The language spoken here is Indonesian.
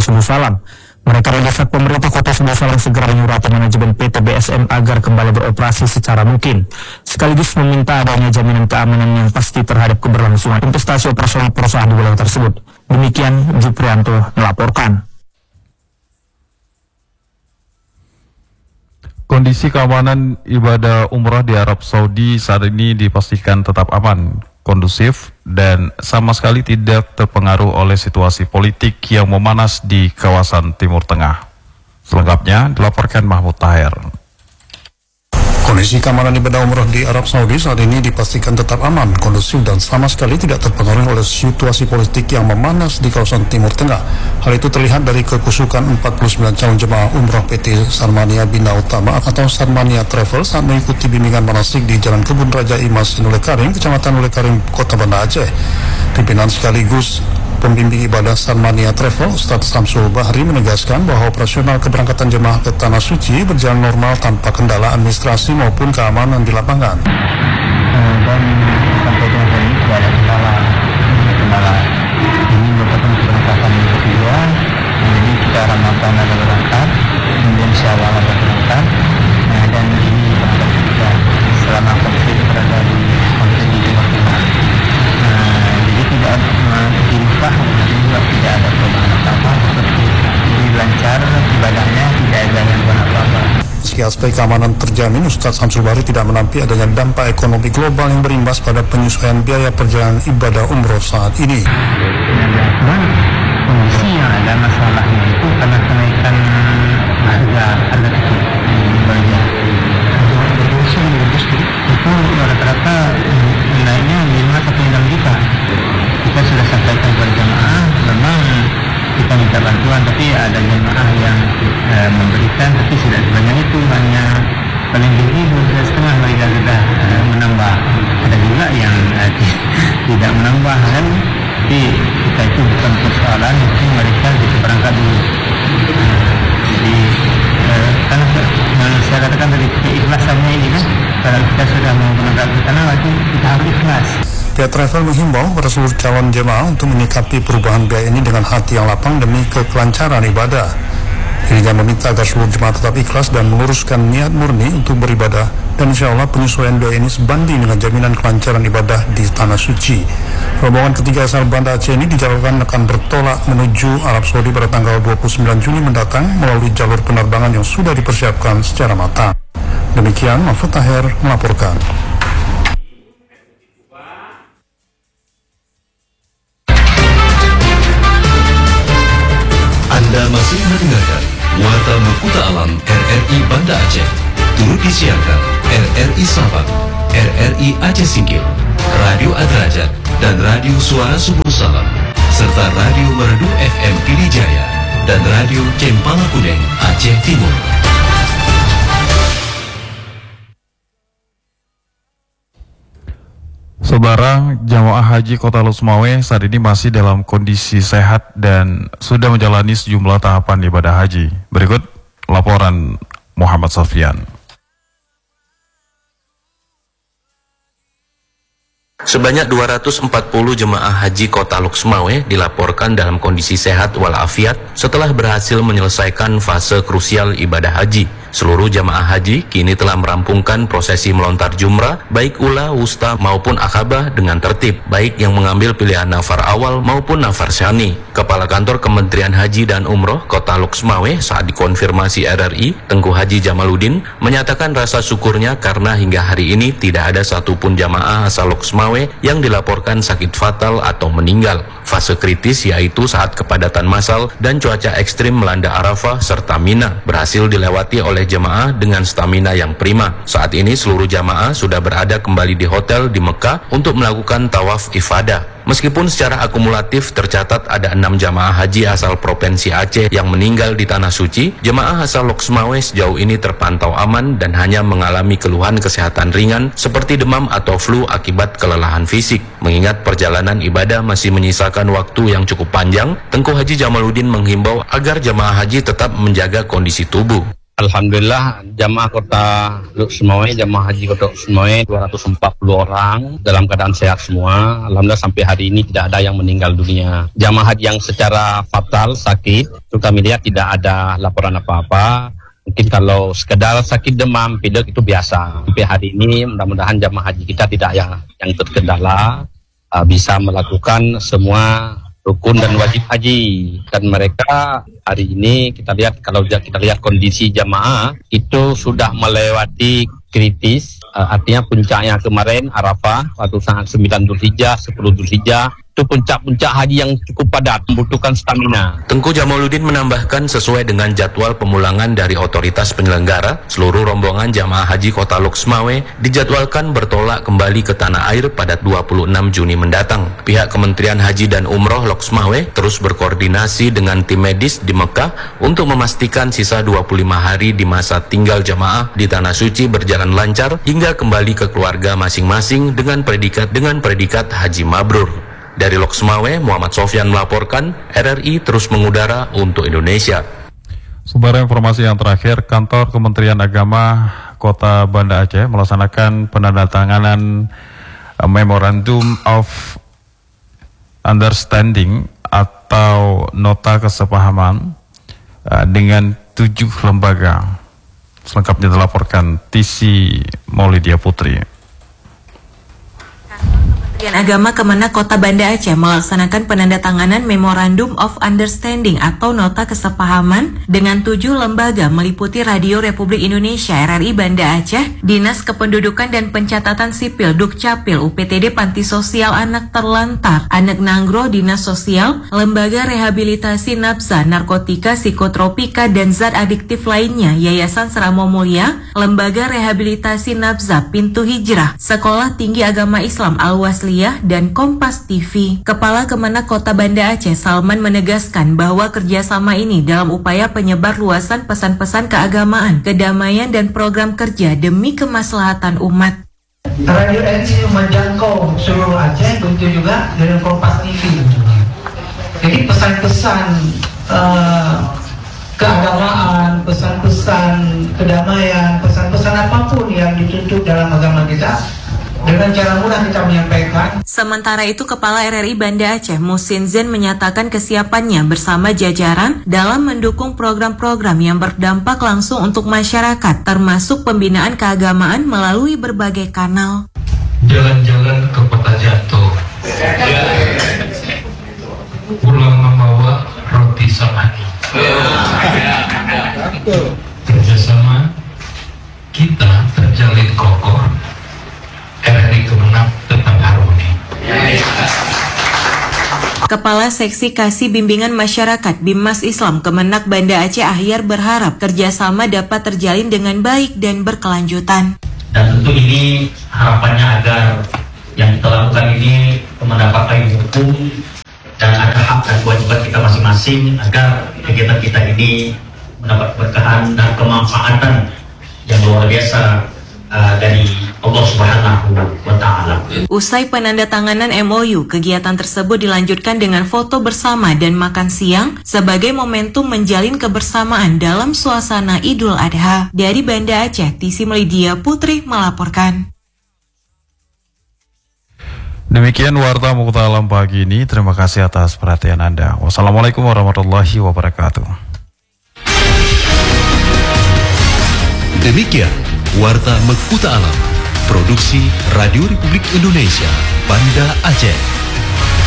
Subuh Salam. Mereka mendesak pemerintah Kota Subuh Salam segera menyurati manajemen PT BSM agar kembali beroperasi secara mungkin, sekaligus meminta adanya jaminan keamanan yang pasti terhadap keberlangsungan investasi operasional perusahaan di wilayah tersebut. Demikian Juprianto melaporkan. Kondisi keamanan ibadah umrah di Arab Saudi saat ini dipastikan tetap aman, kondusif, dan sama sekali tidak terpengaruh oleh situasi politik yang memanas di kawasan Timur Tengah. Selengkapnya dilaporkan Mahmud Tahir. Kondisi keamanan ibadah umrah di Arab Saudi saat ini dipastikan tetap aman, kondusif, dan sama sekali tidak terpengaruh oleh situasi politik yang memanas di kawasan Timur Tengah. Hal itu terlihat dari kekusukan 49 calon jemaah umrah PT Sarmania Bina Utama atau Sarmania Travel saat mengikuti bimbingan manasik di Jalan Kebun Raja Imas Nulekaring, Kecamatan Nulekaring, Kota Banda Aceh. Pimpinan sekaligus pembimbing ibadah Sarmania Travel, Ustadz Samsul Bahri, menegaskan bahwa operasional keberangkatan jemaah ke Tanah Suci berjalan normal tanpa kendala administrasi maupun keamanan di lapangan. Dan sampai dengan hari ini tidak ada kendala. Ini merupakan keberangkatan yang kedua. Jadi kita Ramadan ada berangkat, kemudian Syawal ada berangkat, dan ini berangkat juga selama konflik berada di konflik di Timur Tengah. Jadi tidak dirubah, tidak ada perubahan apa-apa, seperti lancar ibadahnya, tidak ada gangguan apa-apa. Meski aspek keamanan terjamin, Ustadz Samsul Bahri tidak menampik adanya dampak ekonomi global yang berimbas pada penyesuaian biaya perjalanan ibadah umroh saat ini. Kondisi yang ada masalahnya itu karena kenaikan harga tiket. Itu rata-rata naiknya 5-6 juta. Kita sudah sampaikan kepada jemaah, memang kita minta bantuan, tapi ada jemaah yang memberikan, tapi tidak sebanyak itu, hanya paling tinggi 12,5 mereka sudah menambah. Ada juga yang tidak menambah kan, tapi kita itu bukan persoalan, mungkin mereka bisa berangkat dulu. Jadi karena saya katakan dari keikhlasannya ini kan, kalau kita sudah mau berangkat ke tanah itu kita harus ikhlas. Pihak travel menghimbau pada seluruh calon jemaah untuk menyikapi perubahan biaya ini dengan hati yang lapang demi kekelancaran ibadah. Dirinya meminta agar seluruh jemaah tetap ikhlas dan meluruskan niat murni untuk beribadah, dan insya Allah penyesuaian biaya ini sebanding dengan jaminan kelancaran ibadah di Tanah Suci. Rombongan ketiga asal Banda Aceh ini dijadwalkan akan bertolak menuju Arab Saudi pada tanggal 29 Juni mendatang melalui jalur penerbangan yang sudah dipersiapkan secara matang. Demikian Mahfud Tahir melaporkan. Anda masih mendengarkan Warta Mahkota Alam RRI Banda Aceh. Turut disiarkan RRI Sabang, RRI Aceh Singkil, Radio Adrajat, dan Radio Suara Subuh Salam, serta Radio Merdu FM Pidijaya dan Radio Cempala Kudeng Aceh Timur. Saudara, jamaah haji Kota Lusmawe saat ini masih dalam kondisi sehat dan sudah menjalani sejumlah tahapan ibadah haji. Berikut laporan Muhammad Safian. Sebanyak 240 jemaah haji Kota Lusmawe dilaporkan dalam kondisi sehat walafiat setelah berhasil menyelesaikan fase krusial ibadah haji. Seluruh jamaah haji kini telah merampungkan prosesi melontar jumrah, baik ula, wusta maupun akabah dengan tertib, baik yang mengambil pilihan nafar awal maupun nafar syani. Kepala Kantor Kementerian Haji dan Umroh Kota Lusmawe saat dikonfirmasi RRI, Tengku Haji Jamaluddin, menyatakan rasa syukurnya karena hingga hari ini tidak ada satupun jamaah asal Lusmawe yang dilaporkan sakit fatal atau meninggal. Fase kritis yaitu saat kepadatan massal dan cuaca ekstrim melanda Arafah serta Mina berhasil dilewati oleh jemaah dengan stamina yang prima. Saat ini seluruh jamaah sudah berada kembali di hotel di Mekah untuk melakukan tawaf ifadah. Meskipun secara akumulatif tercatat ada 6 jamaah haji asal Provinsi Aceh yang meninggal di Tanah Suci, jemaah asal Lusmawe sejauh ini terpantau aman dan hanya mengalami keluhan kesehatan ringan seperti demam atau flu akibat kelelahan fisik. Mengingat perjalanan ibadah masih menyisakan waktu yang cukup panjang, Tengku Haji Jamaluddin menghimbau agar jemaah haji tetap menjaga kondisi tubuh. Alhamdulillah jamaah Kota Luk Sumawe, jamaah haji Kota Luk Sumawe 240 orang dalam keadaan sehat semua. Alhamdulillah sampai hari ini tidak ada yang meninggal dunia. Jamaah haji yang secara fatal sakit, itu kami lihat tidak ada laporan apa-apa. Mungkin kalau sekedar sakit demam, pilek itu biasa. Sampai hari ini mudah-mudahan jamaah haji kita tidak yang terkendala, bisa melakukan semua rukun dan wajib haji. Dan mereka hari ini kita lihat, kalau kita lihat kondisi jamaah itu sudah melewati kritis, artinya puncaknya kemarin Arafah waktu saat 9 Dzulhijjah, 10 Dzulhijjah, itu puncak-puncak haji yang cukup padat, membutuhkan stamina. Tengku Jamaluddin menambahkan sesuai dengan jadwal pemulangan dari otoritas penyelenggara, seluruh rombongan jamaah haji Kota Luk Sumawe dijadwalkan bertolak kembali ke tanah air pada 26 Juni mendatang. Pihak Kementerian Haji dan Umroh Luk Sumawe terus berkoordinasi dengan tim medis di Mekah untuk memastikan sisa 25 hari di masa tinggal jamaah di Tanah Suci berjalan lancar hingga kembali ke keluarga masing-masing dengan predikat haji mabrur. Dari Lok Sumawe, Muhammad Sofyan melaporkan, RRI terus mengudara untuk Indonesia. Sumber informasi yang terakhir, Kantor Kementerian Agama Kota Banda Aceh melaksanakan penandatanganan Memorandum of Understanding atau nota kesepahaman dengan 7 lembaga. Selengkapnya dilaporkan Tisi Maulidia Putri. Kementerian Agama Kemenak Kota Banda Aceh melaksanakan penandatanganan Memorandum of Understanding atau Nota Kesepahaman dengan 7 lembaga meliputi Radio Republik Indonesia RRI Banda Aceh, Dinas Kependudukan dan Pencatatan Sipil Dukcapil, UPTD Panti Sosial Anak Terlantar, Anak Nanggro Dinas Sosial, Lembaga Rehabilitasi Nafsa, Narkotika, Psikotropika dan Zat Adiktif lainnya, Yayasan Seramo Mulia, Lembaga Rehabilitasi Nafsa Pintu Hijrah, Sekolah Tinggi Agama Islam Al-Wasli dan Kompas TV. Kepala Kemenak Kota Banda Aceh Salman menegaskan bahwa kerjasama ini dalam upaya penyebar luasan pesan-pesan keagamaan, kedamaian dan program kerja demi kemaslahatan umat. Radio RRI menjangkau seluruh Aceh, begitu juga dengan Kompas TV. Jadi pesan-pesan keagamaan, pesan-pesan kedamaian, pesan-pesan apapun yang dituntut dalam agama kita, dengan cara mudah kita menyampaikan. Sementara itu, Kepala RRI Banda Aceh Muhsin Zain menyatakan kesiapannya bersama jajaran dalam mendukung program-program yang berdampak langsung untuk masyarakat, termasuk pembinaan keagamaan melalui berbagai kanal. Jalan-jalan ke Kota Jatuh, pulang membawa roti samani. Kerjasama kita terjalin kokoh. RRI Kemenak tetap harmoni. Kepala Seksi Kasih Bimbingan Masyarakat Bimas Islam Kemenak Banda Aceh Ahyar berharap kerjasama dapat terjalin dengan baik dan berkelanjutan. Dan tentu ini harapannya agar yang kita lakukan ini mendapat payung hukum dan ada hak dan kewajiban kita masing-masing agar kegiatan kita ini mendapat berkahan dan kemanfaatan yang luar biasa dari Allah Subhanahu wa Ta'ala. Usai penandatanganan MOU, kegiatan tersebut dilanjutkan dengan foto bersama dan makan siang sebagai momentum menjalin kebersamaan dalam suasana Idul Adha. Dari Banda Aceh, Tisi Maulidia Putri melaporkan. Demikian Warta Mukhtar Alam pagi ini. Terima kasih atas perhatian Anda. Wassalamualaikum warahmatullahi wabarakatuh. Demikian Warta Mekuta Alam, produksi Radio Republik Indonesia, Banda Aceh.